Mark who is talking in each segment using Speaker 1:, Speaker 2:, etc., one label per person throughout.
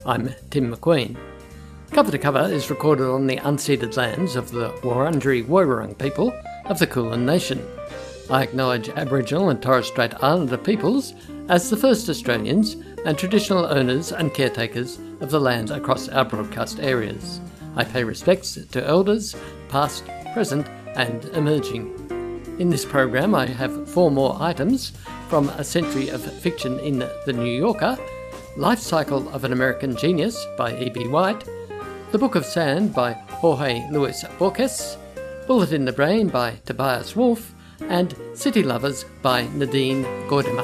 Speaker 1: I'm Tim McQueen. Cover to Cover is recorded on the unceded lands of the Wurundjeri Woiwurrung people of the Kulin Nation. I acknowledge Aboriginal and Torres Strait Islander peoples as the first Australians and traditional owners and caretakers of the lands across our broadcast areas. I pay respects to elders, past, present and emerging. In this program I have 4 more items from A Century of Fiction in The New Yorker, Life Cycle of an American Genius by E.B. White, The Book of Sand by Jorge Luis Borges, Bullet in the Brain by Tobias Wolff, and City Lovers by Nadine Gordimer.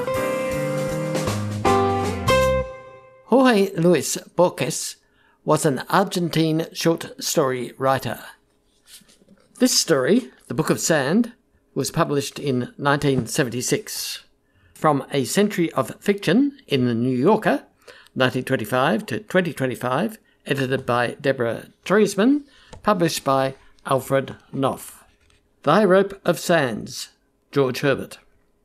Speaker 1: Jorge Luis Borges was an Argentine short story writer. This story, The Book of Sand, was published in 1976. From A Century of Fiction in The New Yorker, 1925 to 2025, edited by Deborah Treisman, published by Alfred Knopf. Thy Rope of Sands, George Herbert.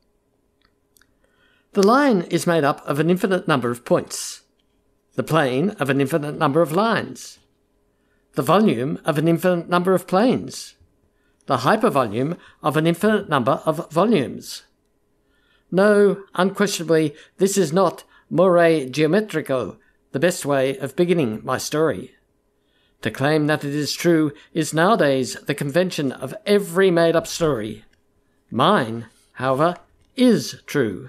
Speaker 1: The line is made up of an infinite number of points, the plane of an infinite number of lines, the volume of an infinite number of planes, the hypervolume of an infinite number of volumes. No, unquestionably, this is not more geometrico, the best way of beginning my story. To claim that it is true is nowadays the convention of every made-up story. Mine, however, is true.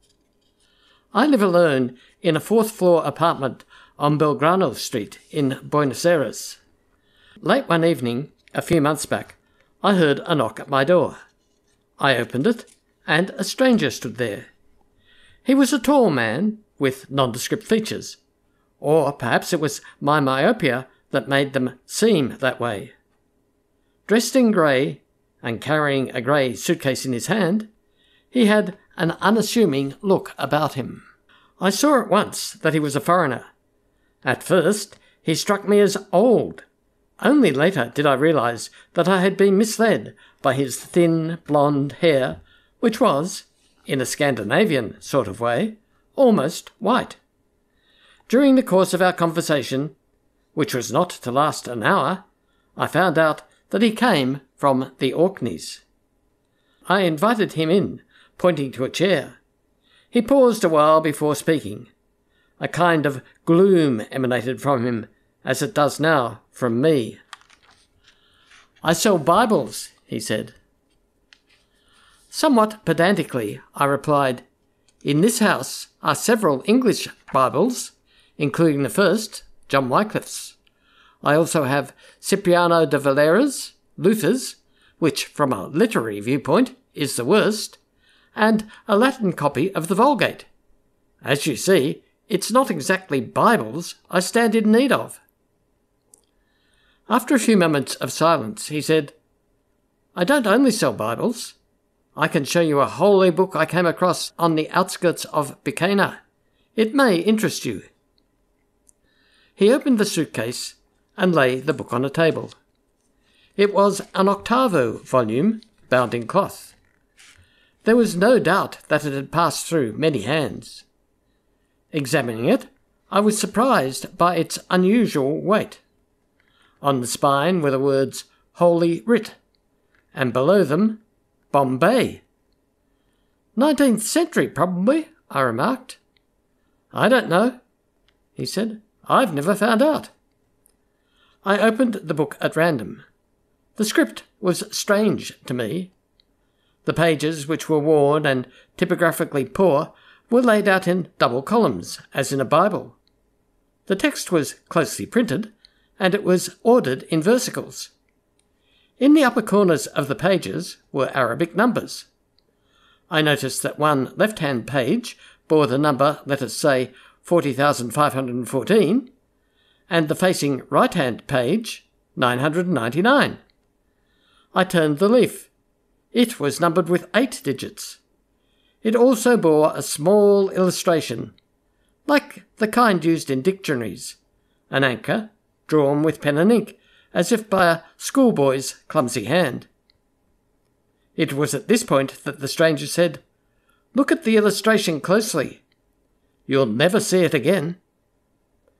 Speaker 1: I live alone in a 4th-floor apartment on Belgrano Street in Buenos Aires. Late one evening, a few months back, I heard a knock at my door. I opened it, and a stranger stood there. He was a tall man with nondescript features, or perhaps it was my myopia that made them seem that way. Dressed in grey, and carrying a grey suitcase in his hand, he had an unassuming look about him. I saw at once that he was a foreigner. At first, he struck me as old. Only later did I realise that I had been misled by his thin, blonde hair, which was, in a Scandinavian sort of way, almost white. During the course of our conversation, which was not to last an hour, I found out that he came from the Orkneys. I invited him in, pointing to a chair. He paused a while before speaking. A kind of gloom emanated from him, as it does now from me. "I sell Bibles," he said. Somewhat pedantically, I replied, "In this house are several English Bibles, including the first, John Wycliffe's. I also have Cipriano de Valera's, Luther's, which from a literary viewpoint is the worst, and a Latin copy of the Vulgate. As you see, it's not exactly Bibles I stand in need of." After a few moments of silence, he said, "I don't only sell Bibles. I can show you a holy book I came across on the outskirts of Bicana. It may interest you." He opened the suitcase and laid the book on a table. It was an octavo volume, bound in cloth. There was no doubt that it had passed through many hands. Examining it, I was surprised by its unusual weight. On the spine were the words Holy Writ, and below them, Bombay. 19th century, probably, I remarked. "I don't know," he said. "I've never found out." I opened the book at random. The script was strange to me. The pages, which were worn and typographically poor, were laid out in double columns, as in a Bible. The text was closely printed, and it was ordered in versicles. In the upper corners of the pages were Arabic numbers. I noticed that one left-hand page bore the number, let us say, 40,514, and the facing right-hand page, 999. I turned the leaf. It was numbered with 8 digits. It also bore a small illustration, like the kind used in dictionaries, an anchor, drawn with pen and ink, as if by a schoolboy's clumsy hand. It was at this point that the stranger said, "Look at the illustration closely. You'll never see it again."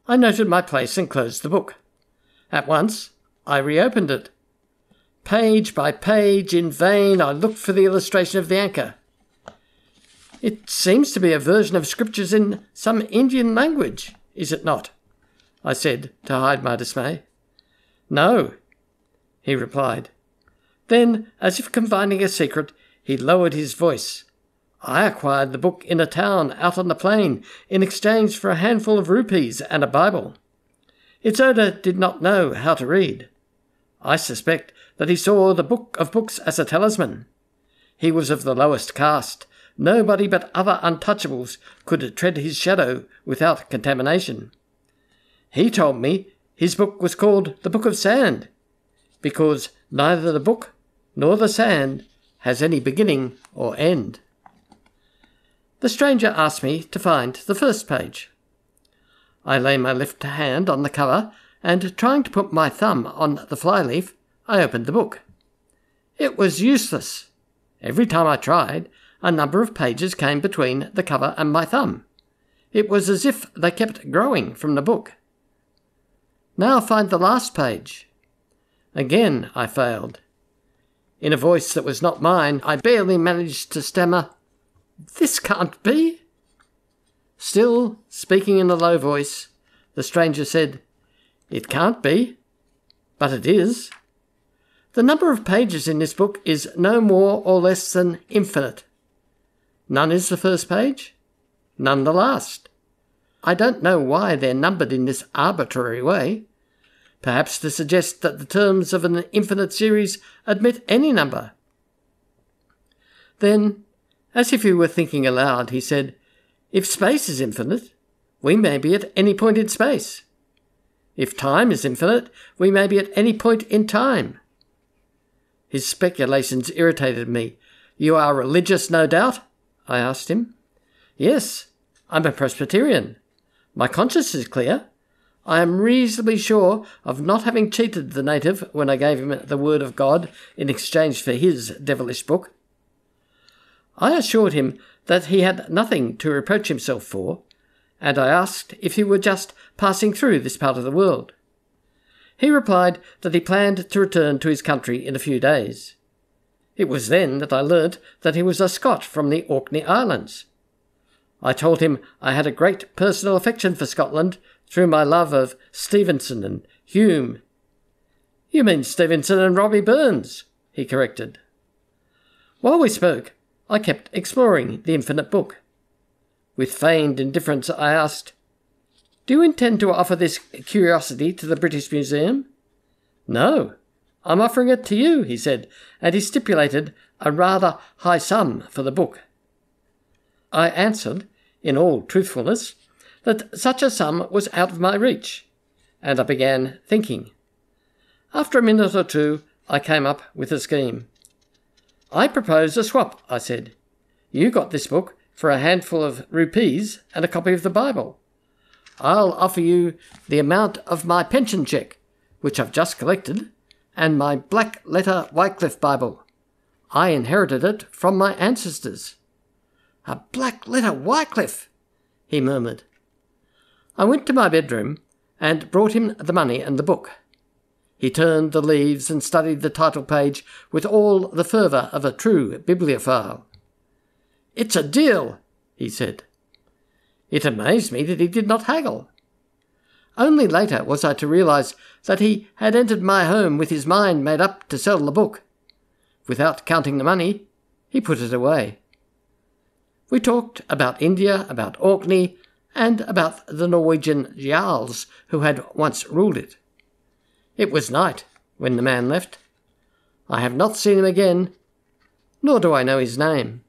Speaker 1: I noted my place and closed the book. At once, I reopened it. Page by page, in vain, I looked for the illustration of the anchor. It seems to be a version of scriptures in some Indian language, is it not? I said, to hide my dismay. No, he replied. Then, as if confiding a secret, he lowered his voice. I acquired the book in a town out on the plain in exchange for a handful of rupees and a Bible. Its owner did not know how to read. I suspect that he saw the book of books as a talisman. He was of the lowest caste. Nobody but other untouchables could tread his shadow without contamination. He told me his book was called the Book of Sand, because neither the book nor the sand has any beginning or end. The stranger asked me to find the first page. I lay my left hand on the cover, and trying to put my thumb on the flyleaf, I opened the book. It was useless. Every time I tried, a number of pages came between the cover and my thumb. It was as if they kept growing from the book. Now find the last page. Again I failed. In a voice that was not mine, I barely managed to stammer, "This can't be." Still speaking in a low voice, the stranger said, "It can't be, but it is. The number of pages in this book is no more or less than infinite. None is the first page, none the last. I don't know why they're numbered in this arbitrary way. Perhaps to suggest that the terms of an infinite series admit any number." Then, as if he were thinking aloud, he said, "If space is infinite, we may be at any point in space. If time is infinite, we may be at any point in time." His speculations irritated me. "You are religious, no doubt?" I asked him. "Yes, I'm a Presbyterian. My conscience is clear. I am reasonably sure of not having cheated the native when I gave him the word of God in exchange for his devilish book." I assured him that he had nothing to reproach himself for, and I asked if he were just passing through this part of the world. He replied that he planned to return to his country in a few days. It was then that I learnt that he was a Scot from the Orkney Islands. I told him I had a great personal affection for Scotland through my love of Stevenson and Hume. "You mean Stevenson and Robbie Burns," he corrected. While we spoke, I kept exploring the infinite book. With feigned indifference, I asked, "Do you intend to offer this curiosity to the British Museum?" "No, I'm offering it to you," he said, and he stipulated a rather high sum for the book. I answered, in all truthfulness, that such a sum was out of my reach, and I began thinking. After a minute or two, I came up with a scheme. "I propose a swap," I said. "You got this book for a handful of rupees and a copy of the Bible. I'll offer you the amount of my pension cheque, which I've just collected, and my black letter Wycliffe Bible. I inherited it from my ancestors." "A black letter Wycliffe," he murmured. I went to my bedroom and brought him the money and the book. He turned the leaves and studied the title page with all the fervour of a true bibliophile. "It's a deal," he said. It amazed me that he did not haggle. Only later was I to realise that he had entered my home with his mind made up to sell the book. Without counting the money, he put it away. We talked about India, about Orkney, and about the Norwegian Jarls who had once ruled it. It was night when the man left. I have not seen him again, nor do I know his name.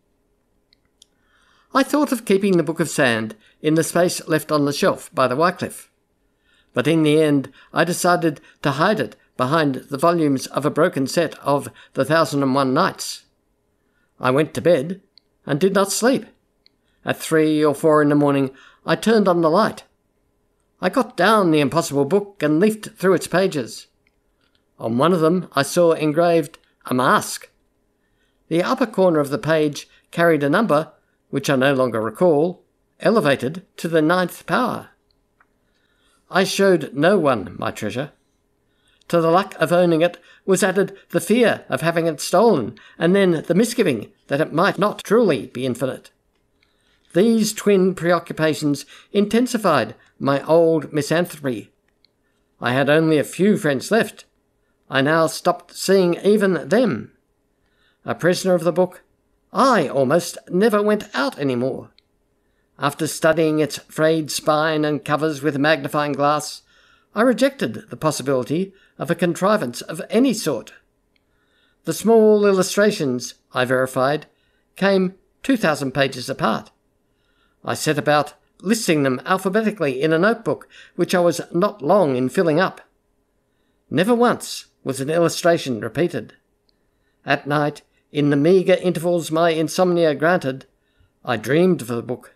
Speaker 1: I thought of keeping the Book of Sand in the space left on the shelf by the Wycliffe, but in the end I decided to hide it behind the volumes of a broken set of The 1001 Nights. I went to bed and did not sleep. At 3 or 4 in the morning I turned on the light. I got down the impossible book and leafed through its pages. On one of them I saw engraved a mask. The upper corner of the page carried a number, which I no longer recall, elevated to the 9th power. I showed no one my treasure. To the luck of owning it was added the fear of having it stolen, and then the misgiving that it might not truly be infinite. These twin preoccupations intensified my old misanthropy. I had only a few friends left. I now stopped seeing even them. A prisoner of the book, I almost never went out any more. After studying its frayed spine and covers with a magnifying glass, I rejected the possibility of a contrivance of any sort. The small illustrations, I verified, came 2,000 pages apart. I set about listing them alphabetically in a notebook, which I was not long in filling up. Never once was an illustration repeated. At night, in the meagre intervals my insomnia granted, I dreamed of the book.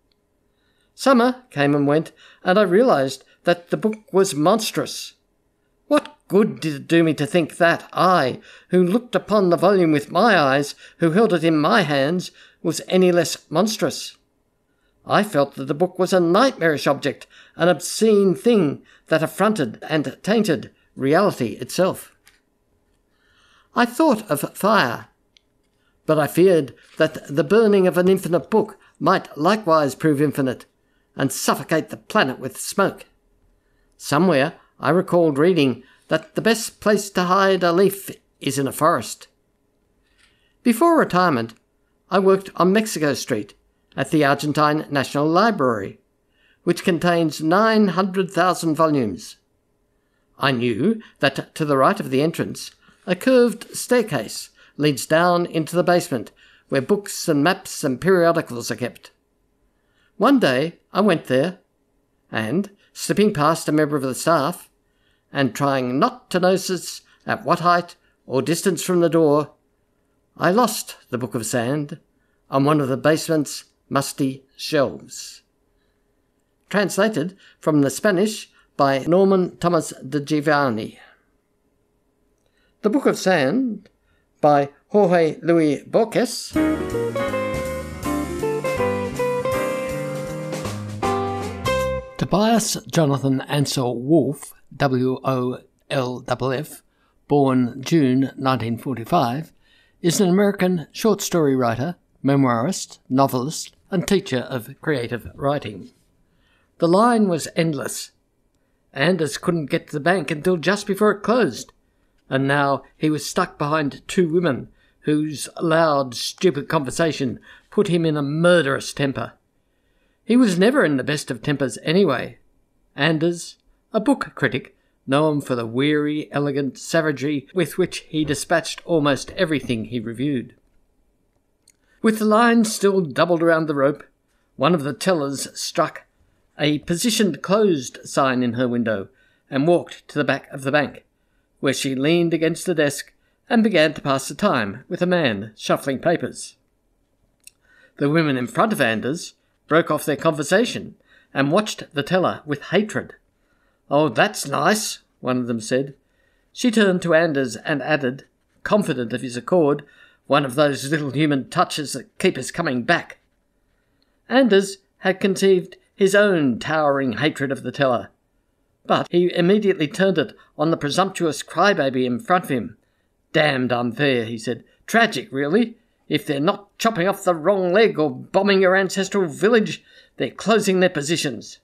Speaker 1: Summer came and went, and I realized that the book was monstrous. What good did it do me to think that I, who looked upon the volume with my eyes, who held it in my hands, was any less monstrous? I felt that the book was a nightmarish object, an obscene thing that affronted and tainted reality itself. I thought of fire, but I feared that the burning of an infinite book might likewise prove infinite, and suffocate the planet with smoke. Somewhere I recalled reading that the best place to hide a leaf is in a forest. Before retirement, I worked on Mexico Street at the Argentine National Library, which contains 900,000 volumes. I knew that to the right of the entrance, a curved staircase leads down into the basement, where books and maps and periodicals are kept. One day I went there, and, slipping past a member of the staff, and trying not to notice at what height or distance from the door, I lost the Book of Sand on one of the basement's musty shelves. Translated from the Spanish by Norman Thomas de Giovanni. The Book of Sand by Jorge Luis Borges. Tobias Jonathan Ansel Wolff, W-O-L-F-F, born June 1945, is an American short story writer, memoirist, novelist, and teacher of creative writing. The line was endless. Anders couldn't get to the bank until just before it closed, and now he was stuck behind two women whose loud, stupid conversation put him in a murderous temper. He was never in the best of tempers anyway. Anders, a book critic, known for the weary, elegant savagery with which he dispatched almost everything he reviewed. With the line still doubled around the rope, one of the tellers struck a positioned closed sign in her window and walked to the back of the bank, where she leaned against the desk and began to pass the time with a man shuffling papers. The women in front of Anders broke off their conversation and watched the teller with hatred. "Oh, that's nice," one of them said. She turned to Anders and added, confident of his accord, "One of those little human touches that keep us coming back." Anders had conceived his own towering hatred of the teller, but he immediately turned it on the presumptuous crybaby in front of him. "Damned unfair," he said. "Tragic, really. If they're not chopping off the wrong leg or bombing your ancestral village, they're closing their positions."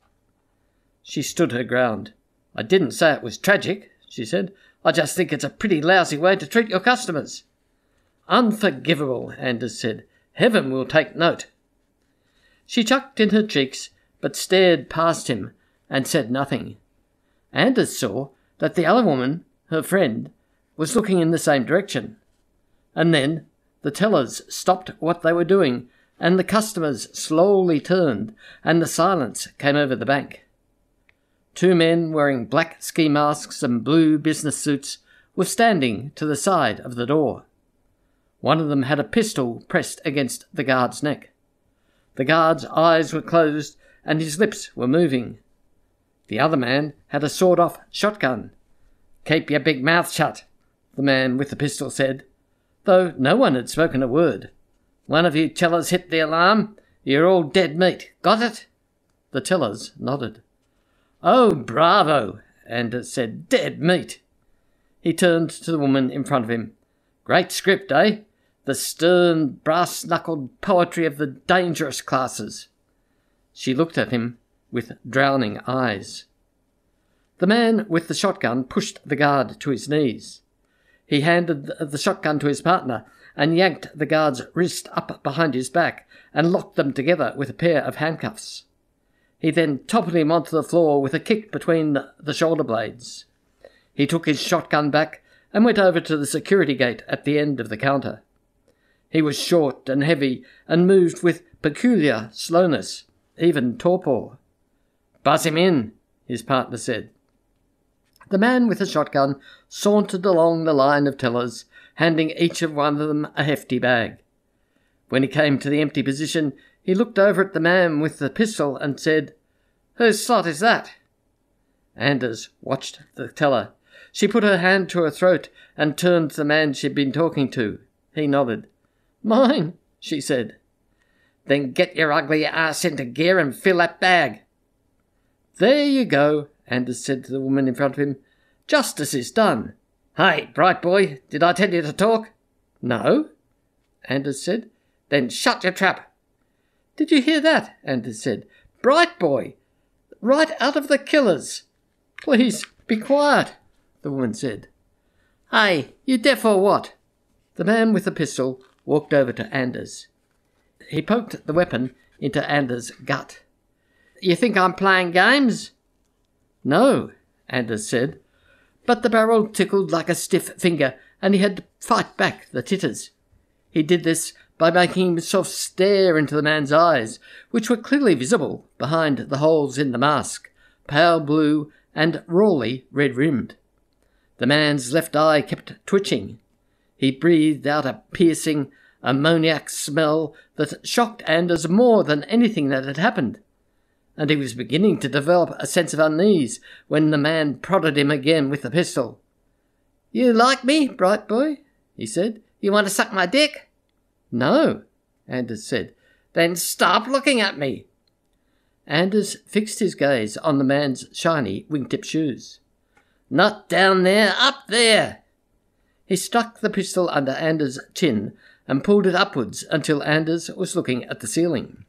Speaker 1: She stood her ground. "I didn't say it was tragic," she said. "I just think it's a pretty lousy way to treat your customers." "Unforgivable," Anders said. "Heaven will take note." She chucked in her cheeks, but stared past him and said nothing. Anders saw that the other woman, her friend, was looking in the same direction. And then the tellers stopped what they were doing, and the customers slowly turned, and the silence came over the bank. Two men wearing black ski masks and blue business suits were standing to the side of the door. One of them had a pistol pressed against the guard's neck. The guard's eyes were closed, and his lips were moving. The other man had a sawed-off shotgun. "Keep your big mouth shut," the man with the pistol said, though no one had spoken a word. "One of you tellers hit the alarm. You're all dead meat. Got it?" The tellers nodded. "Oh, bravo," Anders said. "Dead meat." He turned to the woman in front of him. "Great script, eh? The stern, brass-knuckled poetry of the dangerous classes." She looked at him with drowning eyes. The man with the shotgun pushed the guard to his knees. He handed the shotgun to his partner and yanked the guard's wrist up behind his back and locked them together with a pair of handcuffs. He then toppled him onto the floor with a kick between the shoulder blades. He took his shotgun back and went over to the security gate at the end of the counter. He was short and heavy and moved with peculiar slowness, even torpor. "Buzz him in," his partner said. The man with the shotgun sauntered along the line of tellers, handing each of one of them a hefty bag. When he came to the empty position, he looked over at the man with the pistol and said, "Whose slot is that?" Anders watched the teller. She put her hand to her throat and turned to the man she'd been talking to. He nodded. "Mine," she said. "Then get your ugly ass into gear and fill that bag." "There you go," Anders said to the woman in front of him. "Justice is done." "Hey, bright boy, did I tell you to talk?" "No," Anders said. "Then shut your trap." "Did you hear that?" Anders said. "Bright boy, right out of the killers." "Please, be quiet," the woman said. "Hey, you deaf or what?" The man with the pistol walked over to Anders. He poked the weapon into Anders' gut. "You think I'm playing games?" "No," Anders said, but the barrel tickled like a stiff finger, and he had to fight back the titters. He did this by making himself stare into the man's eyes, which were clearly visible behind the holes in the mask, pale blue and rawly red-rimmed. The man's left eye kept twitching. He breathed out a piercing, ammoniac smell that shocked Anders more than anything that had happened, and he was beginning to develop a sense of unease when the man prodded him again with the pistol. "You like me, bright boy?" he said. "You want to suck my dick?" "No," Anders said. "Then stop looking at me." Anders fixed his gaze on the man's shiny wingtip shoes. "Not down there, up there." He stuck the pistol under Anders' chin and pulled it upwards until Anders was looking at the ceiling.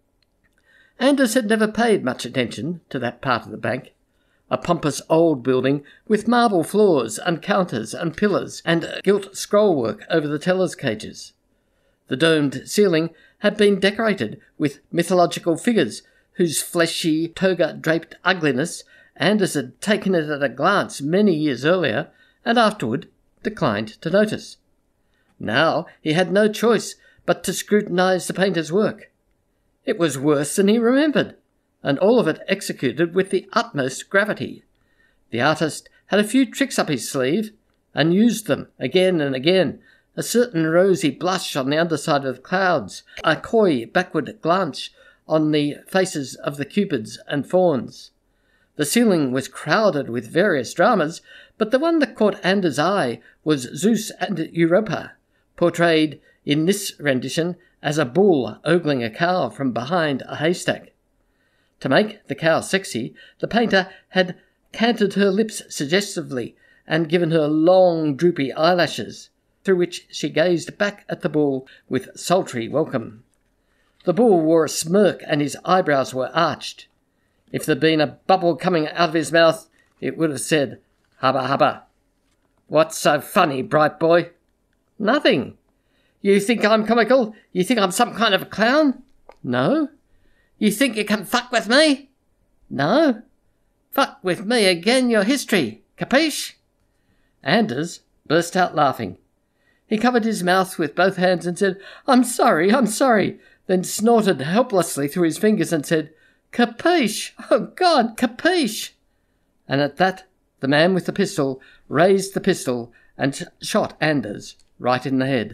Speaker 1: Anders had never paid much attention to that part of the bank. A pompous old building with marble floors and counters and pillars and gilt scrollwork over the tellers' cages. The domed ceiling had been decorated with mythological figures whose fleshy, toga-draped ugliness Anders had taken it at a glance many years earlier and afterward declined to notice. Now he had no choice but to scrutinise the painter's work. It was worse than he remembered, and all of it executed with the utmost gravity. The artist had a few tricks up his sleeve, and used them again and again, a certain rosy blush on the underside of the clouds, a coy backward glance on the faces of the cupids and fauns. The ceiling was crowded with various dramas, but the one that caught Anders' eye was Zeus and Europa, portrayed in this rendition as a bull ogling a cow from behind a haystack. To make the cow sexy, the painter had canted her lips suggestively and given her long, droopy eyelashes, through which she gazed back at the bull with sultry welcome. The bull wore a smirk and his eyebrows were arched. If there'd been a bubble coming out of his mouth, it would have said, "Hubba hubba." "What's so funny, bright boy?" "Nothing." "You think I'm comical? You think I'm some kind of a clown?" "No." "You think you can fuck with me?" "No." "Fuck with me again, your history. Capiche?" Anders burst out laughing. He covered his mouth with both hands and said, I'm sorry, then snorted helplessly through his fingers and said, "Capiche! Oh, God, capiche!" And at that, the man with the pistol raised the pistol and shot Anders right in the head.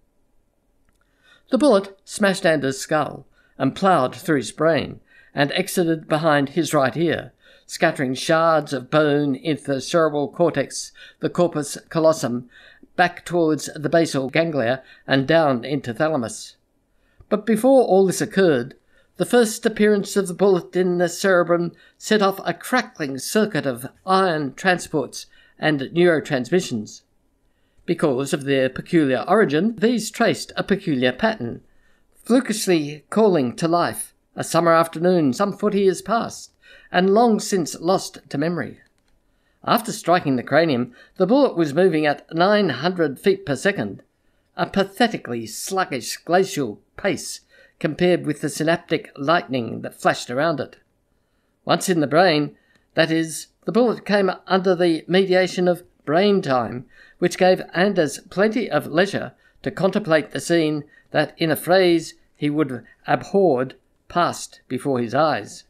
Speaker 1: The bullet smashed Anders' skull and ploughed through his brain and exited behind his right ear, scattering shards of bone into the cerebral cortex, the corpus callosum, back towards the basal ganglia and down into thalamus. But before all this occurred, The first appearance of the bullet in the cerebrum set off a crackling circuit of ion transports and neurotransmissions. Because of their peculiar origin, these traced a peculiar pattern, flukishly calling to life a summer afternoon some 40 years past, and long since lost to memory. After striking the cranium, the bullet was moving at 900 feet per second, a pathetically sluggish glacial pace compared with the synaptic lightning that flashed around it. Once in the brain, that is, the bullet came under the mediation of brain time, which gave Anders plenty of leisure to contemplate the scene that, in a phrase he would have abhorred, passed before his eyes.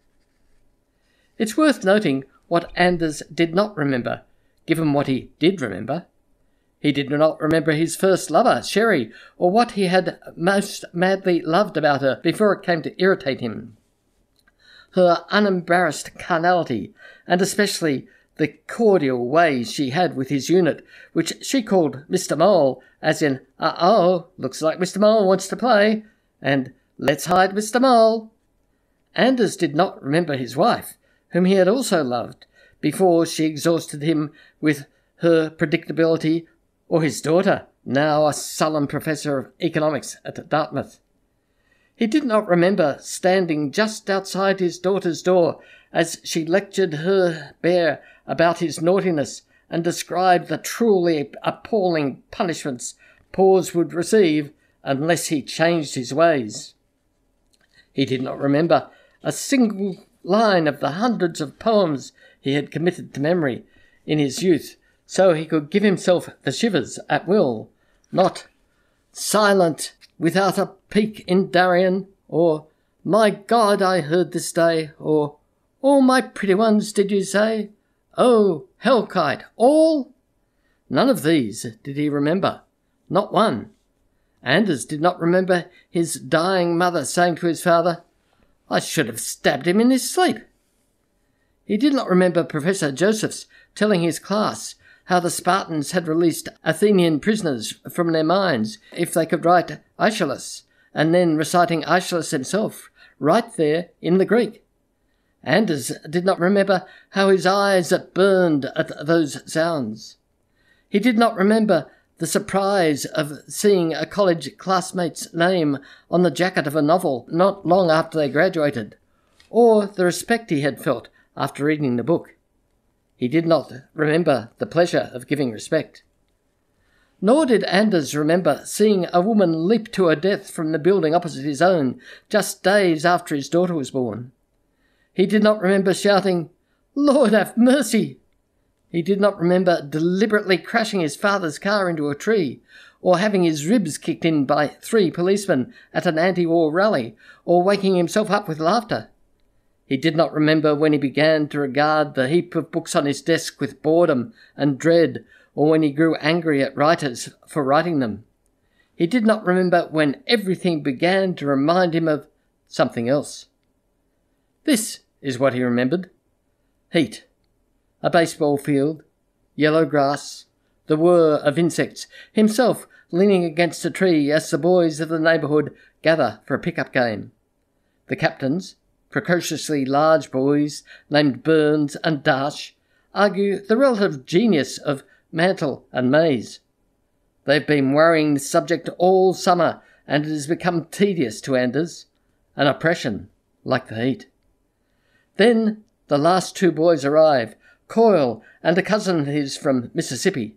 Speaker 1: It's worth noting what Anders did not remember, given what he did remember. He did not remember his first lover, Sherry, or what he had most madly loved about her before it came to irritate him. Her unembarrassed carnality, and especially the cordial way she had with his unit, which she called Mr. Mole, as in, "Uh-oh, looks like Mr. Mole wants to play," and "let's hide Mr. Mole." Anders did not remember his wife, whom he had also loved, before she exhausted him with her predictability, or his daughter, now a sullen professor of economics at Dartmouth. He did not remember standing just outside his daughter's door as she lectured her bear about his naughtiness and described the truly appalling punishments Paws would receive unless he changed his ways. He did not remember a single line of the hundreds of poems he had committed to memory in his youth, so he could give himself the shivers at will, not "Silent, without a peak in Darien," or "My God, I heard this day," or "All my pretty ones, did you say? Oh, Hellkite, all?" None of these did he remember, not one. Anders did not remember his dying mother saying to his father, "I should have stabbed him in his sleep." He did not remember Professor Josephs telling his class how the Spartans had released Athenian prisoners from their mines if they could write Aeschylus, and then reciting Aeschylus himself, right there in the Greek. Anders did not remember how his eyes burned at those sounds. He did not remember the surprise of seeing a college classmate's name on the jacket of a novel not long after they graduated, or the respect he had felt after reading the book. He did not remember the pleasure of giving respect. Nor did Anders remember seeing a woman leap to her death from the building opposite his own just days after his daughter was born. He did not remember shouting, "Lord have mercy!" He did not remember deliberately crashing his father's car into a tree, or having his ribs kicked in by 3 policemen at an anti-war rally, or waking himself up with laughter. He did not remember when he began to regard the heap of books on his desk with boredom and dread, or when he grew angry at writers for writing them. He did not remember when everything began to remind him of something else. This is what he remembered. Heat. A baseball field. Yellow grass. The whir of insects. Himself leaning against a tree as the boys of the neighbourhood gather for a pickup game. The captains, precociously large boys named Burns and Darsh, argue the relative genius of Mantle and Mays. They've been worrying this subject all summer, and it has become tedious to Anders, an oppression like the heat. Then the last 2 boys arrive, Coyle and a cousin of his from Mississippi.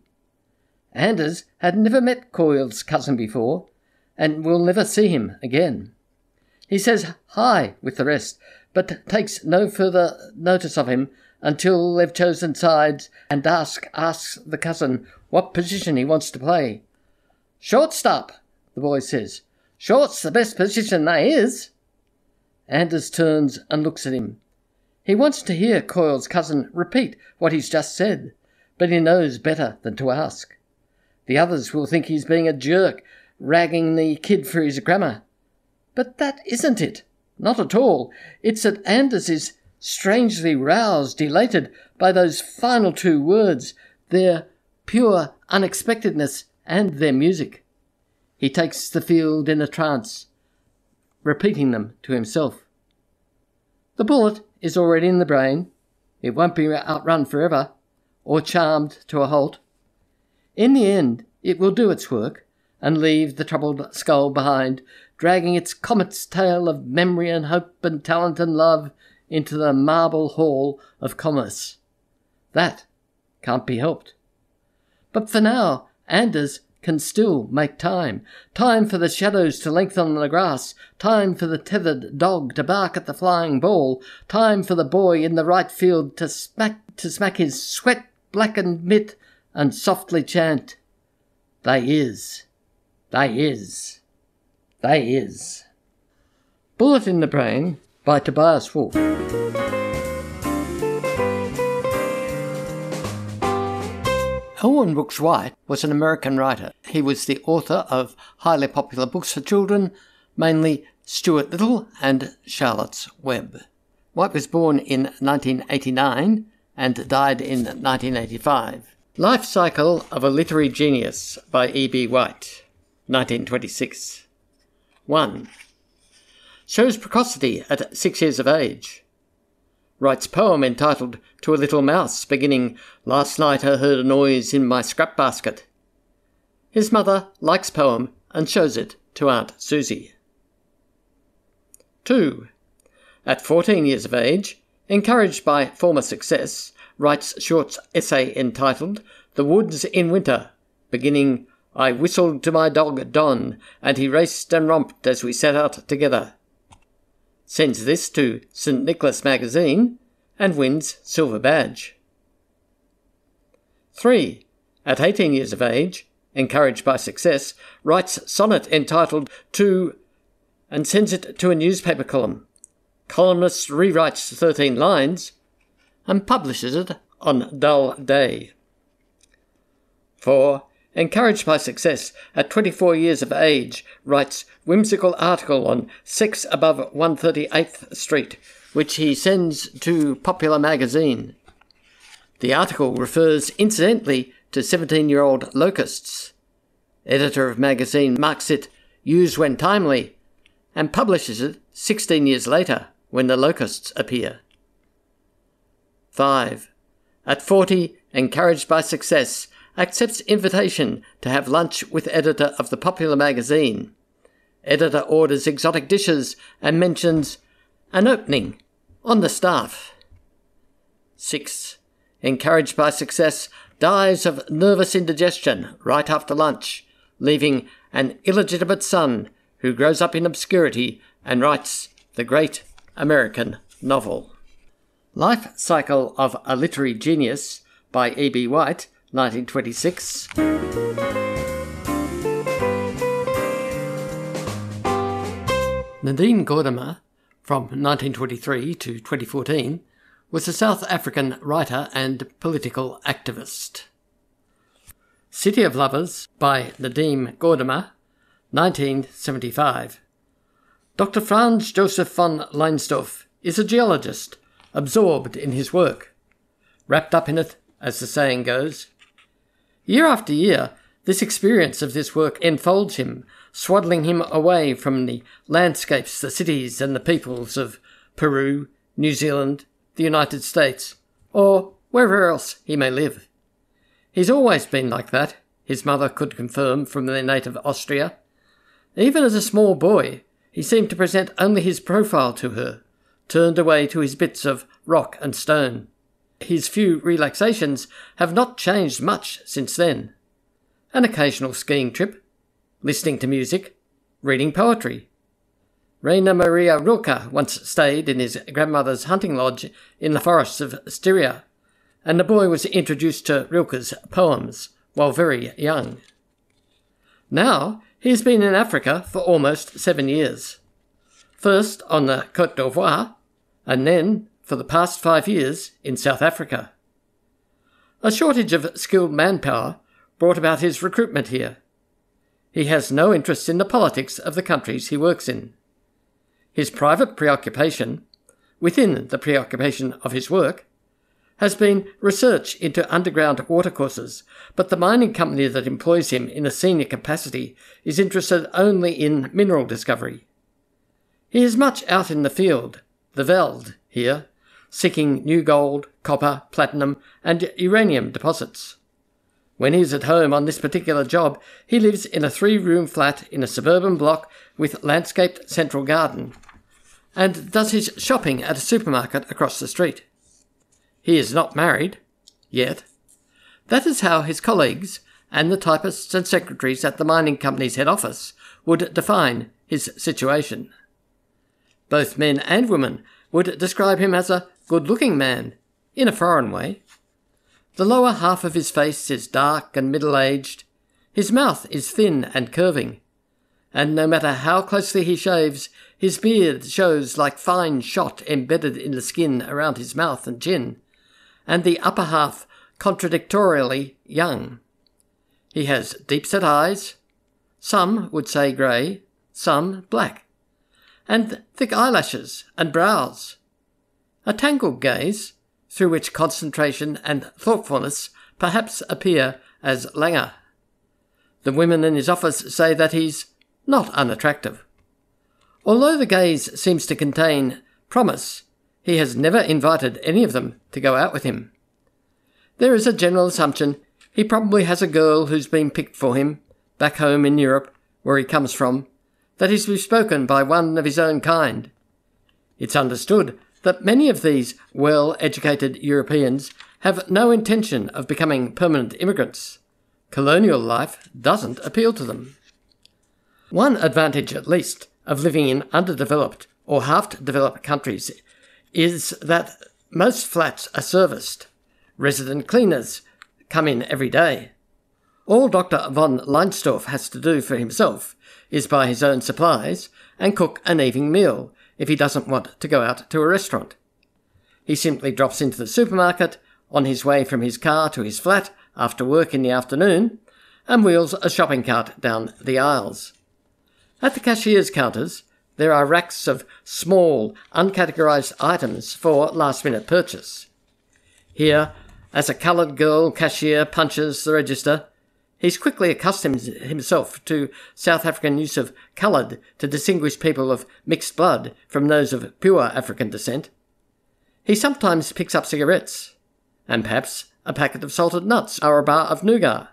Speaker 1: Anders had never met Coyle's cousin before, and will never see him again. He says hi with the rest, but takes no further notice of him until they've chosen sides, and asks the cousin what position he wants to play. "Shortstop," the boy says. "Short's the best position they is." Anders turns and looks at him. He wants to hear Coyle's cousin repeat what he's just said, but he knows better than to ask. The others will think he's being a jerk, ragging the kid for his grammar. But that isn't it. Not at all. It's that Anders is strangely roused, elated by those final 2 words, their pure unexpectedness and their music. He takes the field in a trance, repeating them to himself. The bullet is already in the brain. It won't be outrun forever, or charmed to a halt. In the end, it will do its work and leave the troubled skull behind, dragging its comet's tail of memory and hope and talent and love into the marble hall of commerce. That can't be helped. But for now, Anders can still make time for the shadows to lengthen on the grass, time for the tethered dog to bark at the flying ball, time for the boy in the right field to smack his sweat-blackened mitt and softly chant, "They is, they is, they is." Bullet in the Brain by Tobias Wolff. Elwyn Brooks White was an American writer. He was the author of highly popular books for children, mainly Stuart Little and Charlotte's Web. White was born in 1989 and died in 1985. Life Cycle of a Literary Genius by E.B. White, 1926. 1. Shows precocity at 6 years of age. Writes poem entitled To a Little Mouse, beginning, "Last night I heard a noise in my scrap basket." His mother likes poem and shows it to Aunt Susie. 2. At 14 years of age, encouraged by former success, writes short essay entitled The Woods in Winter, beginning, "I whistled to my dog Don, and he raced and romped as we set out together." Sends this to St. Nicholas Magazine and wins silver badge. 3. At 18 years of age, encouraged by success, writes sonnet entitled To and sends it to a newspaper column. Columnist rewrites 13 lines and publishes it on Dull Day. 4. Encouraged by success, at 24 years of age, writes whimsical article on sex above 138th Street, which he sends to Popular Magazine. The article refers incidentally to 17-year-old locusts. Editor of magazine marks it used when timely and publishes it 16 years later when the locusts appear. 5. At 40, encouraged by success, accepts invitation to have lunch with editor of the Popular Magazine. Editor orders exotic dishes and mentions an opening on the staff. 6. Encouraged by success, dies of nervous indigestion right after lunch, leaving an illegitimate son who grows up in obscurity and writes the great American novel. Life Cycle of a Literary Genius by E.B. White, 1926. Nadine Gordimer, from 1923 to 2014, was a South African writer and political activist. City of Lovers by Nadine Gordimer, 1975. Dr. Franz Joseph von Leinsdorf is a geologist, absorbed in his work, wrapped up in it, as the saying goes. Year after year, this experience of this work enfolds him, swaddling him away from the landscapes, the cities and the peoples of Peru, New Zealand, the United States, or wherever else he may live. He's always been like that, his mother could confirm from their native Austria. Even as a small boy, he seemed to present only his profile to her, turned away to his bits of rock and stone. His few relaxations have not changed much since then. An occasional skiing trip, listening to music, reading poetry. Rainer Maria Rilke once stayed in his grandmother's hunting lodge in the forests of Styria, and the boy was introduced to Rilke's poems while very young. Now he has been in Africa for almost 7 years. First on the Côte d'Ivoire, and then, for the past 5 years, in South Africa. A shortage of skilled manpower brought about his recruitment here. He has no interest in the politics of the countries he works in. His private preoccupation, within the preoccupation of his work, has been research into underground watercourses, but the mining company that employs him in a senior capacity is interested only in mineral discovery. He is much out in the field, the veld, here, seeking new gold, copper, platinum, and uranium deposits. When he's at home on this particular job, he lives in a 3-room flat in a suburban block with landscaped central garden, and does his shopping at a supermarket across the street. He is not married, yet. That is how his colleagues and the typists and secretaries at the mining company's head office would define his situation. Both men and women would describe him as a good-looking man, in a foreign way. The lower half of his face is dark and middle-aged. His mouth is thin and curving, and no matter how closely he shaves, his beard shows like fine shot embedded in the skin around his mouth and chin, and the upper half contradictorily young. He has deep-set eyes, some would say grey, some black, and thick eyelashes and brows. A tangled gaze, through which concentration and thoughtfulness perhaps appear as languor. The women in his office say that he's not unattractive. Although the gaze seems to contain promise, he has never invited any of them to go out with him. There is a general assumption he probably has a girl who's been picked for him, back home in Europe, where he comes from, that is bespoken by one of his own kind. It's understood that many of these well-educated Europeans have no intention of becoming permanent immigrants. Colonial life doesn't appeal to them. One advantage, at least, of living in underdeveloped or half-developed countries is that most flats are serviced. Resident cleaners come in every day. All Dr. von Leinstorff has to do for himself is buy his own supplies and cook an evening meal if he doesn't want to go out to a restaurant. He simply drops into the supermarket on his way from his car to his flat after work in the afternoon and wheels a shopping cart down the aisles. At the cashier's counters, there are racks of small, uncategorised items for last-minute purchase. Here, as a coloured girl cashier punches the register, he's quickly accustomed himself to South African use of coloured to distinguish people of mixed blood from those of pure African descent. He sometimes picks up cigarettes, and perhaps a packet of salted nuts or a bar of nougat.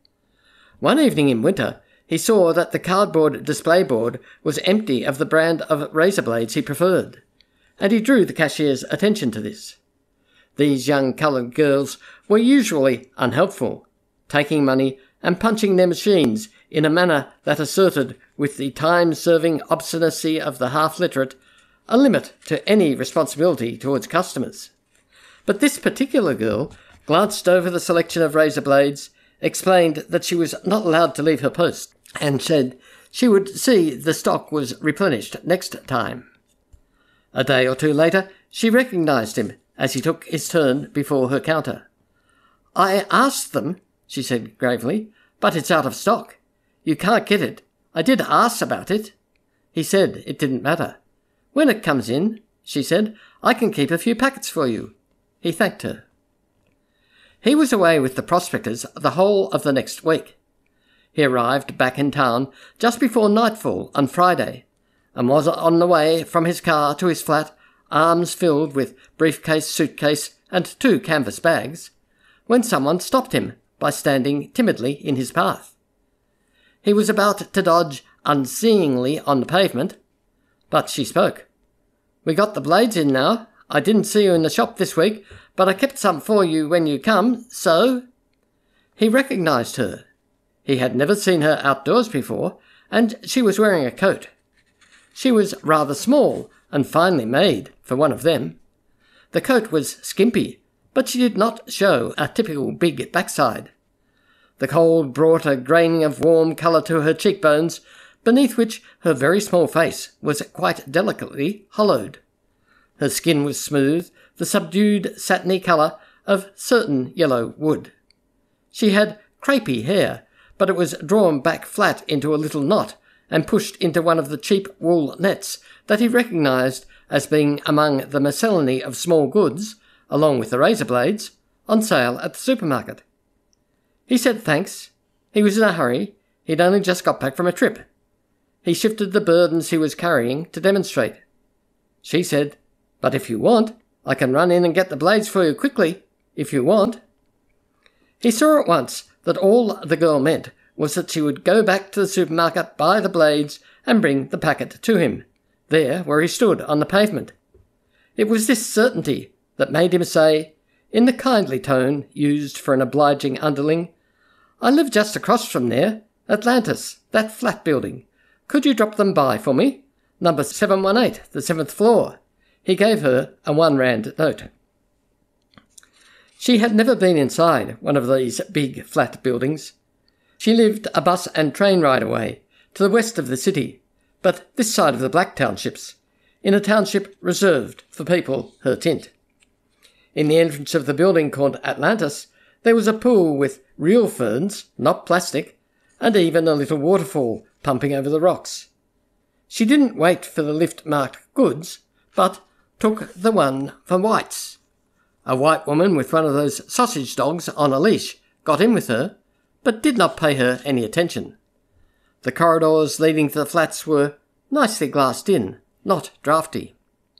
Speaker 1: One evening in winter, he saw that the cardboard display board was empty of the brand of razor blades he preferred, and he drew the cashier's attention to this. These young coloured girls were usually unhelpful, taking money and punching their machines in a manner that asserted, with the time-serving obstinacy of the half-literate, a limit to any responsibility towards customers. But this particular girl glanced over the selection of razor blades, explained that she was not allowed to leave her post, and said she would see the stock was replenished next time. A day or two later, she recognised him as he took his turn before her counter. "I asked them," she said gravely, "but it's out of stock. You can't get it. I did ask about it." He said it didn't matter. "When it comes in," she said, "I can keep a few packets for you." He thanked her. He was away with the prospectors the whole of the next week. He arrived back in town just before nightfall on Friday, and was on the way from his car to his flat, arms filled with briefcase, suitcase, and 2 canvas bags, when someone stopped him by standing timidly in his path. He was about to dodge unseeingly on the pavement, but she spoke. "We got the blades in now. I didn't see you in the shop this week, but I kept some for you when you come, so—" He recognised her. He had never seen her outdoors before, and she was wearing a coat. She was rather small and finely made for one of them. The coat was skimpy, but she did not show a typical big backside. The cold brought a graining of warm colour to her cheekbones, beneath which her very small face was quite delicately hollowed. Her skin was smooth, the subdued satiny colour of certain yellow wood. She had crapey hair, but it was drawn back flat into a little knot and pushed into one of the cheap wool nets that he recognised as being among the miscellany of small goods, along with the razor blades, on sale at the supermarket. He said thanks. He was in a hurry. He'd only just got back from a trip. He shifted the burdens he was carrying to demonstrate. She said, But if you want, I can run in and get the blades for you quickly, if you want." He saw at once that all the girl meant was that she would go back to the supermarket, buy the blades, and bring the packet to him, there where he stood on the pavement. It was this certainty that made him say, in the kindly tone used for an obliging underling, "I live just across from there, Atlantis, that flat building. Could you drop them by for me? Number 718, the 7th floor." He gave her a 1 rand note. She had never been inside one of these big flat buildings. She lived a bus and train ride away, to the west of the city, but this side of the Black Townships, in a township reserved for people her tint. In the entrance of the building called Atlantis, there was a pool with real ferns, not plastic, and even a little waterfall pumping over the rocks. She didn't wait for the lift marked goods, but took the one for whites. A white woman with one of those sausage dogs on a leash got in with her, but did not pay her any attention. The corridors leading to the flats were nicely glassed in, not draughty.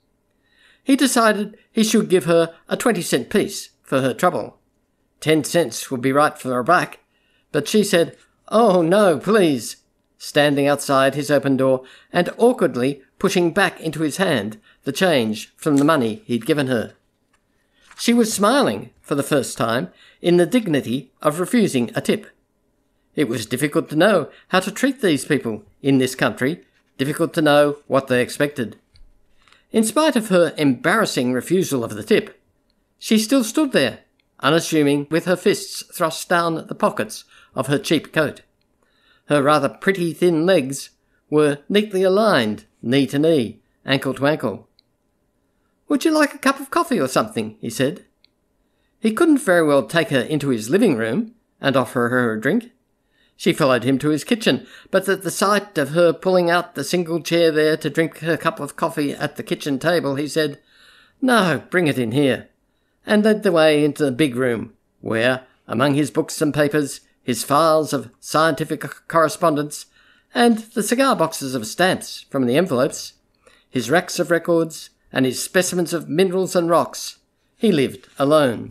Speaker 1: He decided he should give her a 20-cent piece for her trouble. 10 cents would be right for her back, but she said, "Oh, no, please," standing outside his open door and awkwardly pushing back into his hand the change from the money he'd given her. She was smiling, for the first time, in the dignity of refusing a tip. It was difficult to know how to treat these people in this country, difficult to know what they expected. In spite of her embarrassing refusal of the tip, she still stood there, unassuming, with her fists thrust down the pockets of her cheap coat. Her rather pretty thin legs were neatly aligned, knee to knee, ankle to ankle. "Would you like a cup of coffee or something?" he said. He couldn't very well take her into his living room and offer her a drink. She followed him to his kitchen, but at the sight of her pulling out the single chair there to drink her cup of coffee at the kitchen table, he said, "No, bring it in here," and led the way into the big room, where, among his books and papers, his files of scientific correspondence, and the cigar boxes of stamps from the envelopes, his racks of records, and his specimens of minerals and rocks, he lived alone.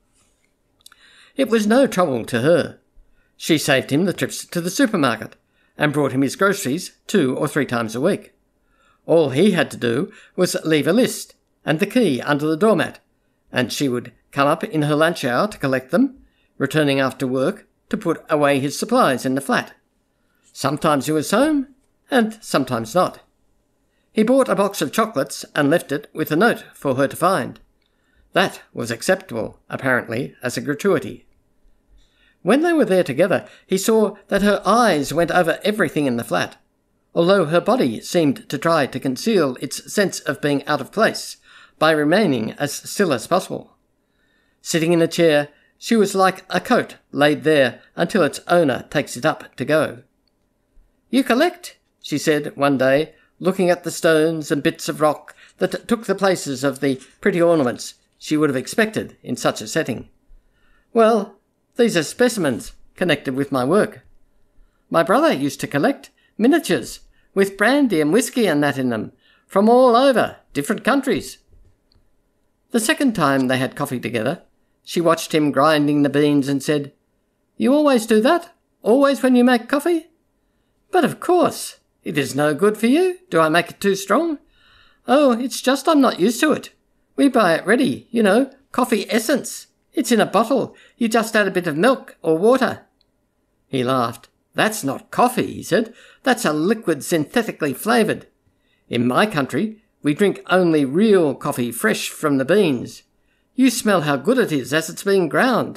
Speaker 1: It was no trouble to her. She saved him the trips to the supermarket, and brought him his groceries 2 or 3 times a week. All he had to do was leave a list, and the key under the doormat, and she would come up in her lunch hour to collect them, returning after work to put away his supplies in the flat. Sometimes he was home, and sometimes not. He bought a box of chocolates and left it with a note for her to find. That was acceptable, apparently, as a gratuity. When they were there together, he saw that her eyes went over everything in the flat, although her body seemed to try to conceal its sense of being out of place by remaining as still as possible. Sitting in a chair, she was like a coat laid there until its owner takes it up to go. "You collect?" she said one day, looking at the stones and bits of rock that took the places of the pretty ornaments she would have expected in such a setting. "Well, these are specimens connected with my work. My brother used to collect miniatures with brandy and whiskey and that in them, from all over, different countries." The second time they had coffee together, she watched him grinding the beans and said, "You always do that? Always when you make coffee?" "But of course. It is no good for you. Do I make it too strong?" "Oh, it's just I'm not used to it. We buy it ready, you know, coffee essence. It's in a bottle. You just add a bit of milk or water." He laughed. "That's not coffee," he said. "That's a liquid synthetically flavoured. In my country, we drink only real coffee fresh from the beans. You smell how good it is as it's being ground."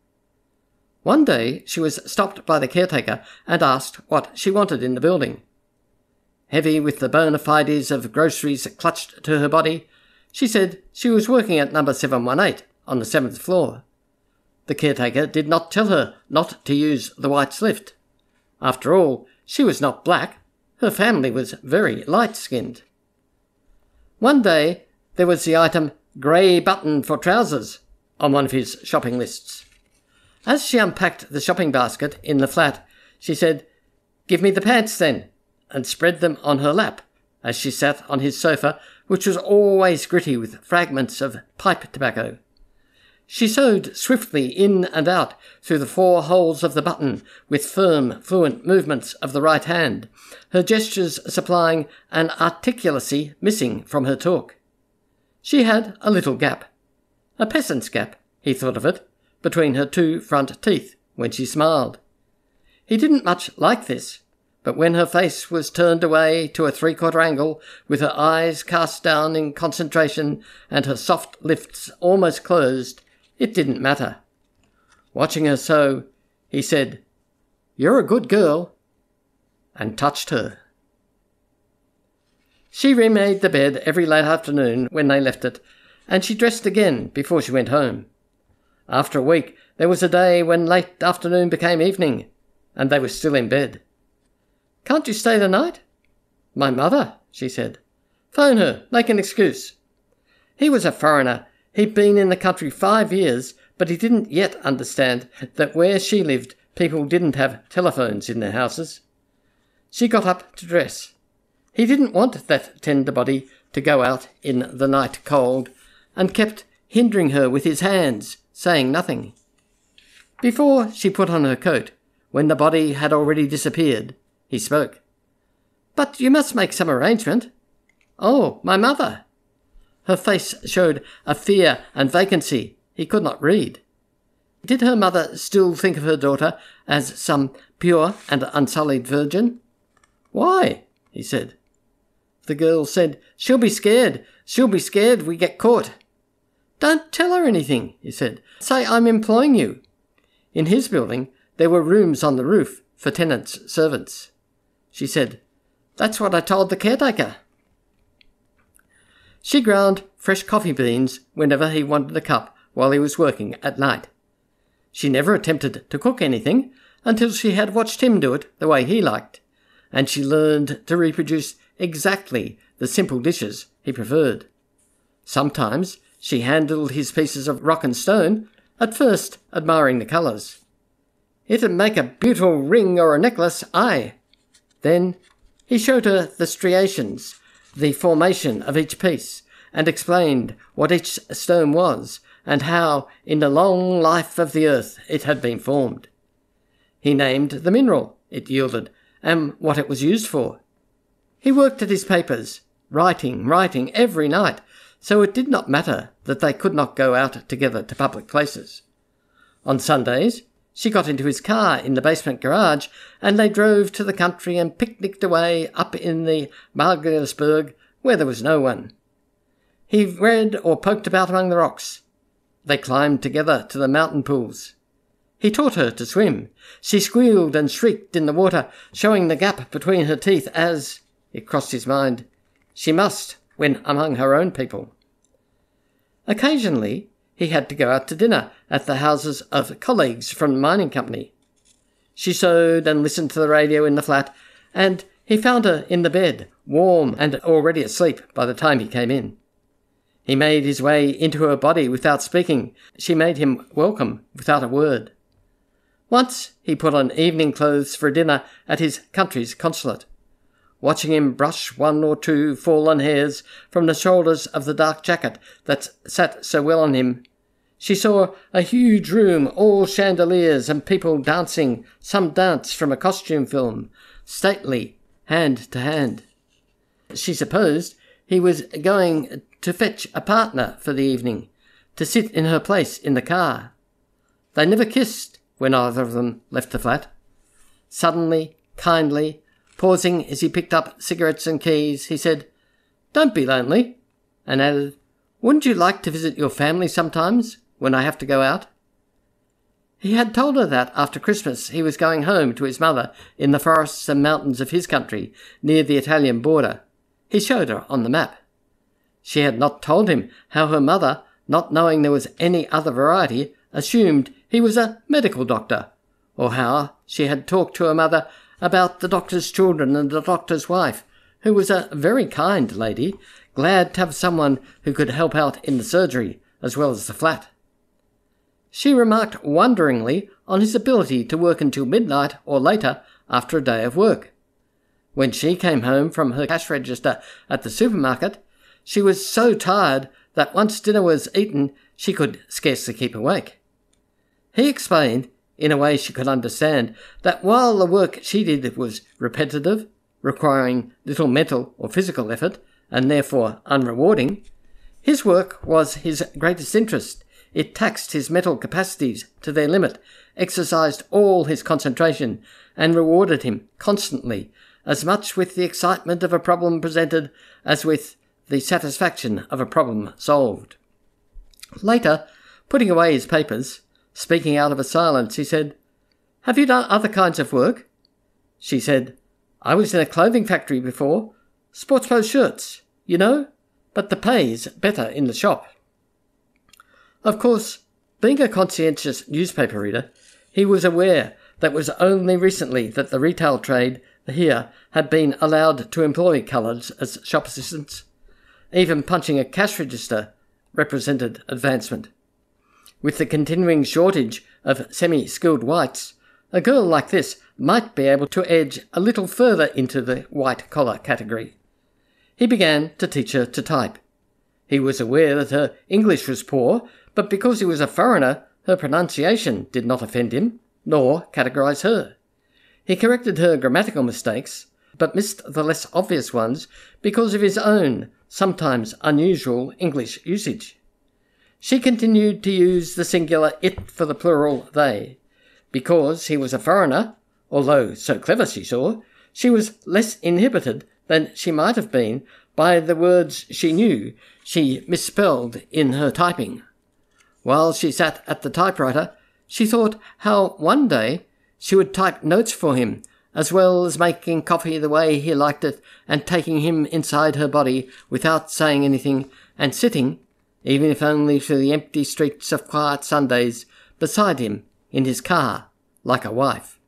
Speaker 1: One day she was stopped by the caretaker and asked what she wanted in the building. Heavy with the bona fides of groceries clutched to her body, she said she was working at number 718 on the 7th floor. The caretaker did not tell her not to use the White's lift. After all, she was not black. Her family was very light-skinned. One day there was the item "grey button for trousers" on one of his shopping lists. As she unpacked the shopping basket in the flat, she said, "Give me the pants then," and spread them on her lap as she sat on his sofa which was always gritty with fragments of pipe tobacco. She sewed swiftly in and out through the 4 holes of the button with firm, fluent movements of the right hand, her gestures supplying an articulacy missing from her talk. She had a little gap, a peasant's gap, he thought of it, between her 2 front teeth when she smiled. He didn't much like this, but when her face was turned away to a 3/4 angle, with her eyes cast down in concentration and her soft lips almost closed, it didn't matter. Watching her so, he said, "You're a good girl," and touched her. She remade the bed every late afternoon when they left it, and she dressed again before she went home. After a week, there was a day when late afternoon became evening, and they were still in bed. "Can't you stay the night?" "My mother," she said. "Phone her, make an excuse." He was a foreigner. He'd been in the country 5 years, but he didn't yet understand that where she lived, people didn't have telephones in their houses. She got up to dress. He didn't want that tender body to go out in the night cold, and kept hindering her with his hands, saying nothing. Before she put on her coat, when the body had already disappeared, he spoke. "But you must make some arrangement." "Oh, my mother." Her face showed a fear and vacancy he could not read. Did her mother still think of her daughter as some pure and unsullied virgin? "Why?" he said. The girl said, "She'll be scared. She'll be scared we get caught." "Don't tell her anything," he said. "Say I'm employing you." In his building, there were rooms on the roof for tenants' servants. She said, "That's what I told the caretaker." She ground fresh coffee beans whenever he wanted a cup while he was working at night. She never attempted to cook anything until she had watched him do it the way he liked, and she learned to reproduce exactly the simple dishes he preferred. Sometimes she handled his pieces of rock and stone, at first admiring the colours. "It'd make a beautiful ring or a necklace, aye." Then he showed her the striations, the formation of each piece, and explained what each stone was, and how, in the long life of the earth, it had been formed. He named the mineral it yielded, and what it was used for. He worked at his papers, writing every night, so it did not matter that they could not go out together to public places. On Sundays, she got into his car in the basement garage, and they drove to the country and picnicked away up in the Margarethersburg, where there was no one. He read or poked about among the rocks. They climbed together to the mountain pools. He taught her to swim. She squealed and shrieked in the water, showing the gap between her teeth as, it crossed his mind, she must when among her own people. Occasionally, he had to go out to dinner at the houses of colleagues from the mining company. She sewed and listened to the radio in the flat, and he found her in the bed, warm and already asleep by the time he came in. He made his way into her body without speaking. She made him welcome without a word. Once he put on evening clothes for dinner at his country's consulate. Watching him brush 1 or 2 fallen hairs from the shoulders of the dark jacket that sat so well on him, she saw a huge room, all chandeliers and people dancing some dance from a costume film, stately, hand to hand. She supposed he was going to fetch a partner for the evening, to sit in her place in the car. They never kissed when either of them left the flat. Suddenly, kindly, pausing as he picked up cigarettes and keys, he said, "Don't be lonely," and added, "Wouldn't you like to visit your family sometimes, when I have to go out?" He had told her that after Christmas he was going home to his mother in the forests and mountains of his country, near the Italian border. He showed her on the map. She had not told him how her mother, not knowing there was any other variety, assumed he was a medical doctor, or how she had talked to her mother about the doctor's children and the doctor's wife, who was a very kind lady, glad to have someone who could help out in the surgery as well as the flat. She remarked wonderingly on his ability to work until midnight or later after a day of work. When she came home from her cash register at the supermarket, She was so tired that once dinner was eaten, she could scarcely keep awake. He explained, in a way she could understand, that while the work she did was repetitive, requiring little mental or physical effort, and therefore unrewarding, his work was his greatest interest. It taxed his mental capacities to their limit, exercised all his concentration, and rewarded him constantly, as much with the excitement of a problem presented as with the satisfaction of a problem solved. Later, putting away his papers, speaking out of a silence, he said, "Have you done other kinds of work?" She said, "I was in a clothing factory before. Sports shirts, you know, but the pay's better in the shop." Of course, being a conscientious newspaper reader, he was aware that it was only recently that the retail trade here had been allowed to employ coloureds as shop assistants. Even punching a cash register represented advancement. With the continuing shortage of semi-skilled whites, a girl like this might be able to edge a little further into the white-collar category. He began to teach her to type. He was aware that her English was poor, but because he was a foreigner, her pronunciation did not offend him, nor categorise her. He corrected her grammatical mistakes, but missed the less obvious ones because of his own, sometimes unusual, English usage. She continued to use the singular it for the plural they. Because he was a foreigner, although so clever she saw, she was less inhibited than she might have been by the words she knew she misspelled in her typing. While she sat at the typewriter, she thought how one day she would type notes for him, as well as making coffee the way he liked it and taking him inside her body without saying anything and sitting, even if only through the empty streets of quiet Sundays, beside him in his car, like a wife.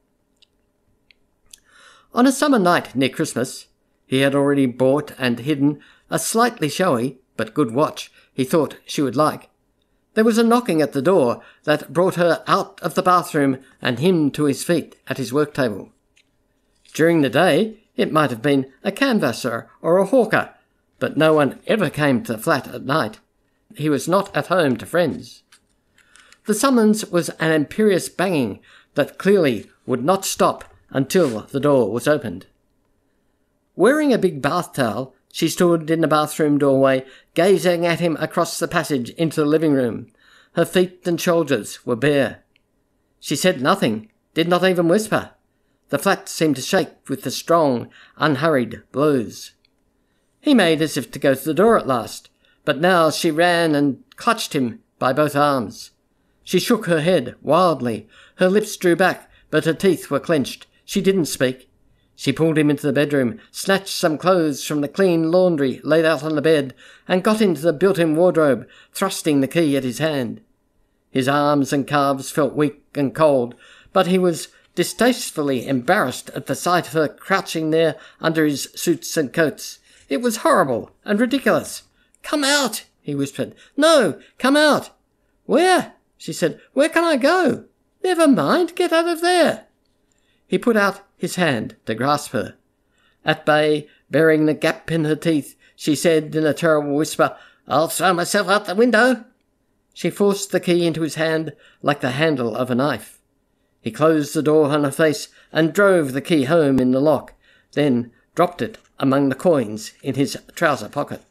Speaker 1: On a summer night near Christmas, he had already bought and hidden a slightly showy but good watch he thought she would like. There was a knocking at the door that brought her out of the bathroom and him to his feet at his work table. During the day, it might have been a canvasser or a hawker, but no one ever came to the flat at night. He was not at home to friends. The summons was an imperious banging that clearly would not stop until the door was opened. Wearing a big bath towel, she stood in the bathroom doorway, gazing at him across the passage into the living room. Her feet and shoulders were bare. She said nothing, did not even whisper. The flat seemed to shake with the strong, unhurried blows. He made as if to go to the door at last, but now she ran and clutched him by both arms. She shook her head wildly. Her lips drew back, but her teeth were clenched. She didn't speak. She pulled him into the bedroom, snatched some clothes from the clean laundry laid out on the bed, and got into the built-in wardrobe, thrusting the key at his hand. His arms and calves felt weak and cold, but he was distastefully embarrassed at the sight of her crouching there under his suits and coats. It was horrible and ridiculous. "Come out," he whispered. "No, come out." "Where?" she said. "Where can I go?" "Never mind, get out of there." He put out his hand to grasp her. At bay, bearing the gap in her teeth, she said in a terrible whisper, "I'll throw myself out the window." She forced the key into his hand like the handle of a knife. He closed the door on her face and drove the key home in the lock, then dropped it among the coins in his trouser pocket.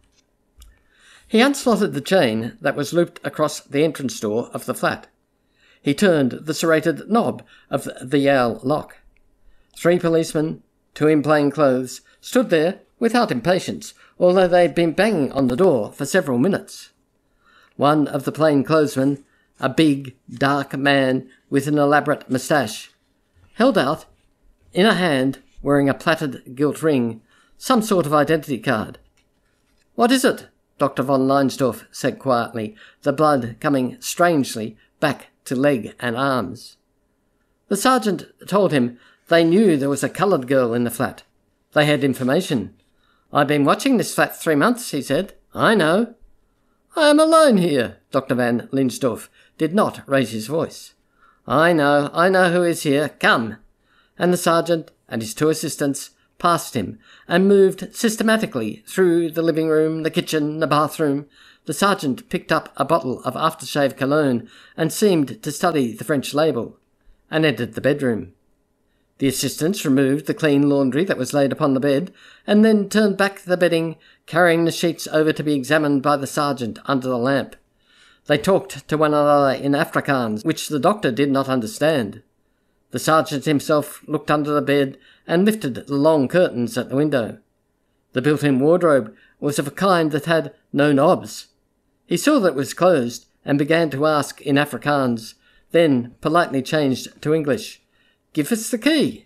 Speaker 1: He unslotted the chain that was looped across the entrance door of the flat. He turned the serrated knob of the Yale lock. 3 policemen, 2 in plain clothes, stood there without impatience, although they had been banging on the door for several minutes. One of the plainclothesmen, a big, dark man with an elaborate moustache, held out, in a hand wearing a plaited gilt ring, some sort of identity card. "What is it?" Dr. von Leinsdorf said quietly, the blood coming strangely back to leg and arms. The sergeant told him they knew there was a coloured girl in the flat. They had information. "I've been watching this flat 3 months," he said. "I know." "I am alone here." Dr. van Leinsdorf did not raise his voice. I know who is here. Come." And the sergeant and his 2 assistants past him and moved systematically through the living room, the kitchen, the bathroom. The sergeant picked up a bottle of aftershave cologne and seemed to study the French label, and entered the bedroom. The assistants removed the clean laundry that was laid upon the bed, and then turned back the bedding, carrying the sheets over to be examined by the sergeant under the lamp. They talked to one another in Afrikaans, which the doctor did not understand. The sergeant himself looked under the bed and lifted the long curtains at the window. The built-in wardrobe was of a kind that had no knobs. He saw that it was closed and began to ask in Afrikaans, then politely changed to English. "Give us the key."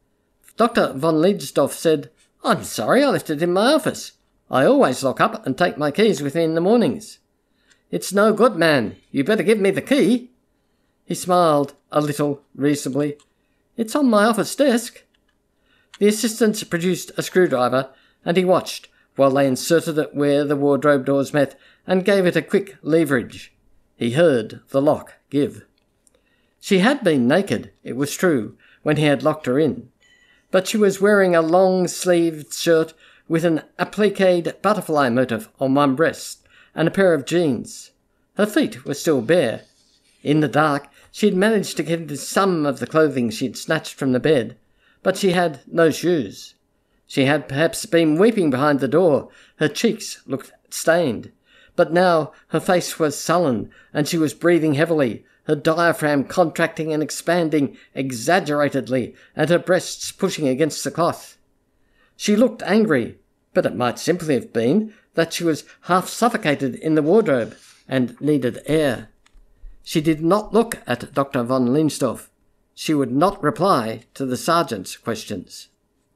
Speaker 1: Dr. von Leidstoff said, "I'm sorry, I left it in my office. I always lock up and take my keys with me in the mornings." "It's no good, man. You better give me the key." He smiled a little reasonably. "It's on my office desk." The assistants produced a screwdriver, and he watched while they inserted it where the wardrobe doors met and gave it a quick leverage. He heard the lock give. She had been naked, it was true, when he had locked her in, but she was wearing a long-sleeved shirt with an appliqued butterfly motif on one breast and a pair of jeans. Her feet were still bare. In the dark, she had managed to get into some of the clothing she had snatched from the bed, but she had no shoes. She had perhaps been weeping behind the door. Her cheeks looked stained. But now her face was sullen, and she was breathing heavily, her diaphragm contracting and expanding exaggeratedly, and her breasts pushing against the cloth. She looked angry, but it might simply have been that she was half suffocated in the wardrobe and needed air. She did not look at Dr. von Leidstoff. She would not reply to the sergeant's questions.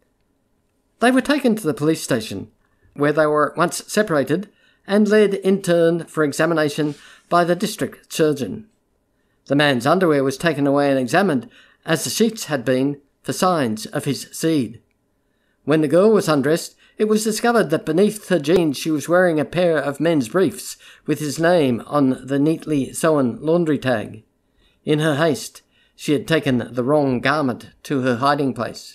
Speaker 1: They were taken to the police station, where they were at once separated and led in turn for examination by the district surgeon. The man's underwear was taken away and examined, as the sheets had been, for signs of his seed. When the girl was undressed, it was discovered that beneath her jeans she was wearing a pair of men's briefs with his name on the neatly sewn laundry tag. In her haste, she had taken the wrong garment to her hiding place.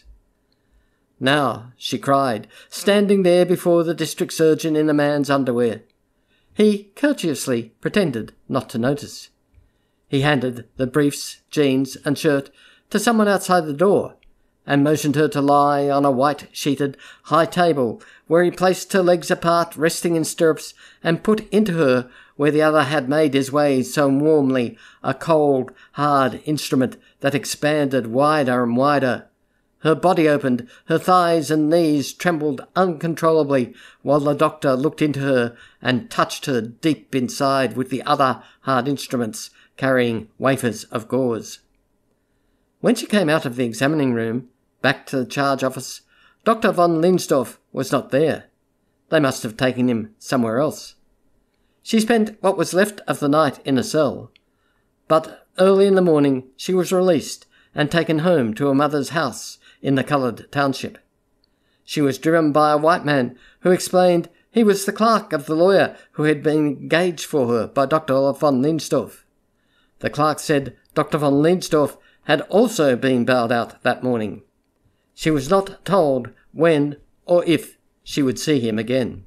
Speaker 1: "Now," she cried, standing there before the district surgeon in the man's underwear. He courteously pretended not to notice. He handed the briefs, jeans, and shirt to someone outside the door, and motioned her to lie on a white-sheeted high table, where he placed her legs apart, resting in stirrups, and put into her, where the other had made his way so warmly, a cold, hard instrument that expanded wider and wider. Her body opened, her thighs and knees trembled uncontrollably, while the doctor looked into her and touched her deep inside with the other hard instruments, carrying wafers of gauze. When she came out of the examining room, back to the charge office, Dr. von Leidstoff was not there. They must have taken him somewhere else. She spent what was left of the night in a cell, but early in the morning she was released and taken home to her mother's house in the coloured township. She was driven by a white man who explained he was the clerk of the lawyer who had been engaged for her by Dr. von Leidstoff. The clerk said Dr. von Leidstoff had also been bailed out that morning. She was not told when or if she would see him again.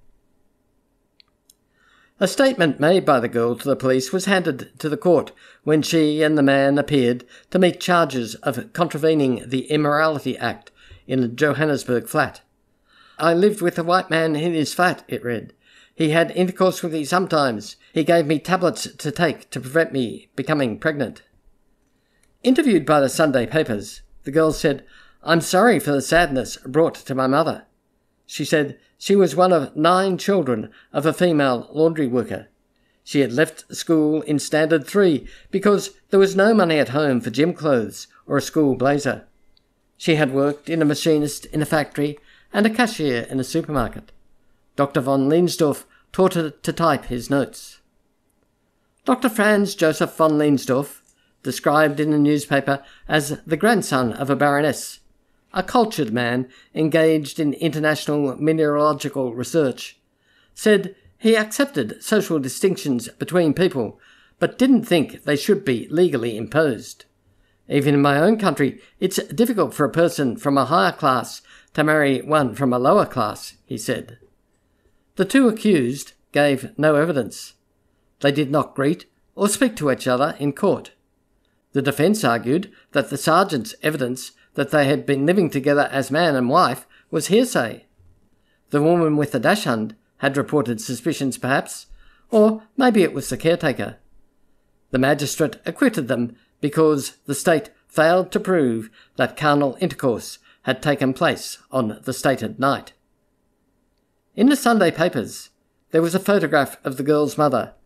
Speaker 1: A statement made by the girl to the police was handed to the court when she and the man appeared to meet charges of contravening the Immorality Act in a Johannesburg flat. "I lived with a white man in his flat," it read. "He had intercourse with me sometimes. He gave me tablets to take to prevent me becoming pregnant." Interviewed by the Sunday papers, the girl said, "I'm sorry for the sadness brought to my mother." She said she was one of 9 children of a female laundry worker. She had left school in Standard 3 because there was no money at home for gym clothes or a school blazer. She had worked in a machinist in a factory and a cashier in a supermarket. Dr. von Leidstoff taught her to type his notes. Dr. Franz Joseph von Leidstoff, described in a newspaper as the grandson of a baroness, a cultured man engaged in international mineralogical research, said he accepted social distinctions between people, but didn't think they should be legally imposed. "Even in my own country, it's difficult for a person from a higher class to marry one from a lower class, he said. The two accused gave no evidence. They did not greet or speak to each other in court. The defence argued that the sergeant's evidence that they had been living together as man and wife was hearsay. The woman with the dachshund had reported suspicions perhaps, or maybe it was the caretaker. The magistrate acquitted them because the state failed to prove that carnal intercourse had taken place on the stated night. In the Sunday papers, there was a photograph of the girl's mother